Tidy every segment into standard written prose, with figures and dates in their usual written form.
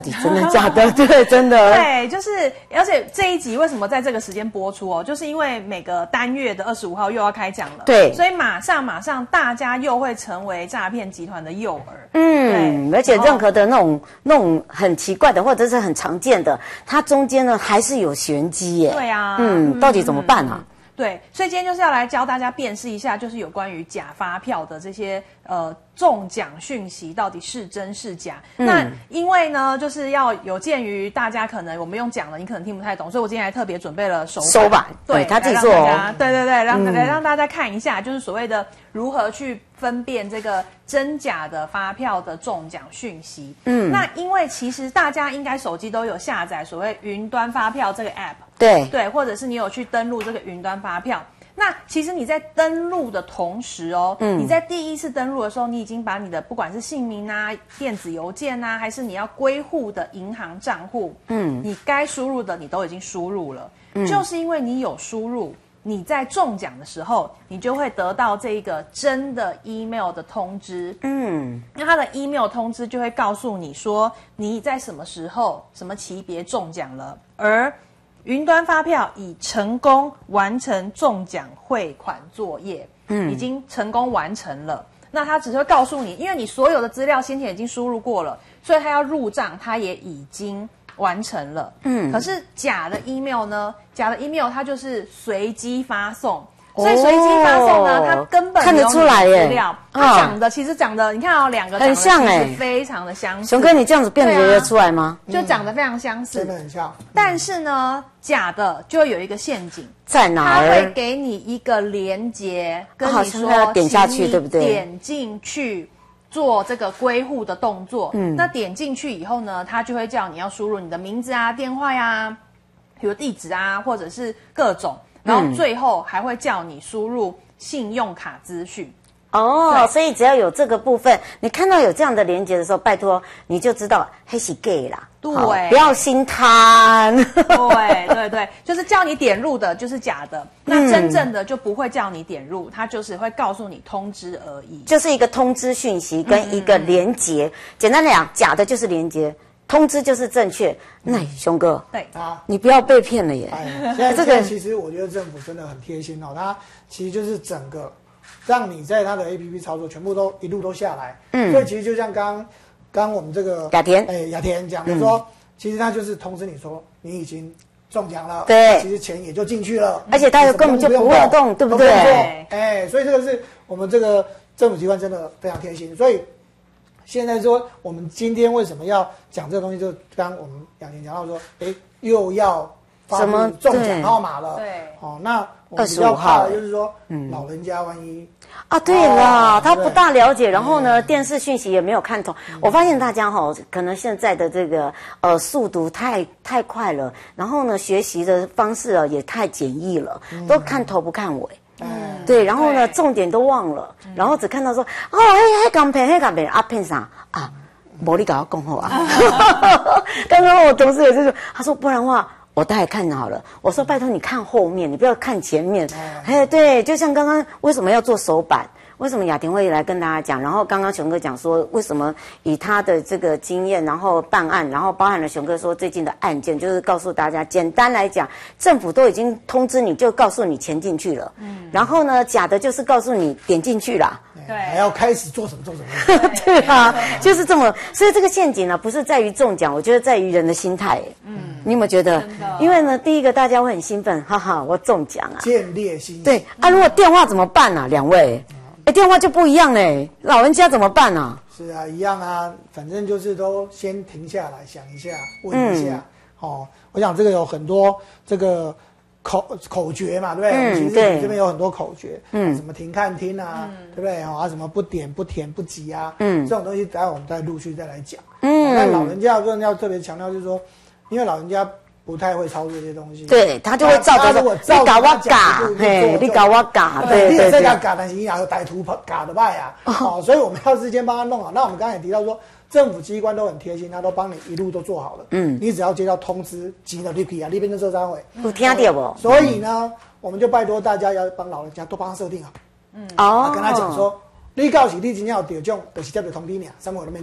真的假的？对，真的。 对，就是，而且这一集为什么在这个时间播出哦？就是因为每个单月的25号又要开奖了， 对， 所以马上大家又会成为诈骗集团的诱饵。 对，而且任何的那种很奇怪的或者是很常见的，它中间呢还是有玄机耶。 对啊， 到底怎么办啊？ 对，所以今天就是要来教大家辨识一下，就是有关于假发票的这些中奖讯息到底是真是假。那因为呢，就是要有鉴于大家可能我们用讲了，你可能听不太懂，所以我今天还特别准备了手板， 对他自己做哦， 对，让大家看一下，就是所谓的如何去分辨这个真假的发票的中奖讯息。那因为其实大家应该手机都有下载所谓云端发票这个 app。对，或者是你有去登录这个云端发票，那其实你在登录的同时哦，你在第一次登录的时候，你已经把你的不管是姓名啊、电子邮件啊，还是你要归户的银行账户，你该输入的你都已经输入了，就是因为你有输入，你在中奖的时候，你就会得到这个真的 email 的通知，那它的 email 通知就会告诉你说你在什么时候、什么级别中奖了，而云端发票已成功完成中奖汇款作业，已经成功完成了。那他只会告诉你，因为你所有的资料先前已经输入过了，所以他要入账，他也已经完成了。可是假的 email 呢？假的 email 它就是随机发送。所以随机发送呢，它根本看得出来耶， 资料它其实长得，你看哦，两个很像哎， 非常的相似。 熊哥，你这样子辨别得出来吗？ 就长得非常相似， 真的很像。 但是呢，假的就有一个陷阱， 在哪儿？ 它会给你一个连结，跟你说要点下去，对不对？ 点进去做这个归户的动作。那点进去以后呢，它就会叫你要输入你的名字啊、电话呀、比如地址啊，或者是各种。然后最后还会叫你输入信用卡资讯。 所以只要有这个部分，你看到有这样的连结的时候，拜托你就知道黑是 gay 啦。 对， 不要心贪。 对，就是叫你点入的，就是假的。那真正的就不会叫你点入，它就是会告诉你通知而已。 就是一个通知讯息跟一个连结。简单的讲，假的就是连结。通知就是正确，那熊哥， 对啊， 你不要被骗了耶！ 现在这个其实我觉得政府真的很贴心哦，它其实就是整个让你在它的 APP 操作全部都一路都下来，所以其实就像刚我们这个雅田讲的说，其实它就是通知你说你已经中奖了， 对， 其实钱也就进去了， 而且它又根本就不会动，对不对？ 所以这个是我们这个政府机关真的非常贴心，所以。现在说，我们今天为什么要讲这个东西？就刚我们雅婷讲到说，又要发布中奖号码了。 对， 那我们比较怕的就是说，老人家万一对了，他不大了解，然后呢，电视讯息也没有看懂。我发现大家可能现在的这个速读太快了，然后呢，学习的方式也太简易了，都看头不看尾。对，然后呢，重点都忘了，然后只看到说，黑港片啊，片啥啊？没你搞讲好啊！刚刚我同事也是说，他说不然的话，我待会看好了。我说拜托你看后面，你不要看前面。对，就像刚刚为什么要做手板？为什么雅婷会来跟大家讲？然后刚刚熊哥讲说，为什么以他的这个经验，然后办案，然后包含了熊哥说最近的案件，就是告诉大家，简单来讲，政府都已经通知你，就告诉你钱进去了。然后呢，假的就是告诉你点进去了。 对，还要开始做什么。 对啊，就是这么。所以这个陷阱呢，不是在于中奖，我觉得在于人的心态。你有没有觉得？因为呢，第一个大家会很兴奋，哈哈，我中奖啊， 建立信心。 对啊，如果电话怎么办啊？两位？电话就不一样嘞，老人家怎么办啊？ 是啊，一样啊，反正就是都先停下来想一下，问一下。我想这个有很多这个口诀嘛，对不对？其实这边有很多口诀，什么停看听啊，对不对？什么不点不填不急啊，这种东西待会我们再陆续再来讲。那老人家更要特别强调就是说，因为老人家不太会操作这些东西， 对他就会照着你搞我嘎，你搞我嘎， 你也在嘎，但是你也有歹徒嘎的卖啊，所以我们要事先帮他弄好。那我们刚才也提到说，政府机关都很贴心，他都帮你一路都做好了，你只要接到通知，急了你可以啊，那边就做单位， 有听到不？ 所以呢，我们就拜托大家要帮老人家都帮他设定好，跟他讲说，你告诉你今天要得奖，就是接着通知你，3个月都免走。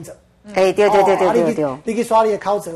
哎，对， 你去刷你的考折。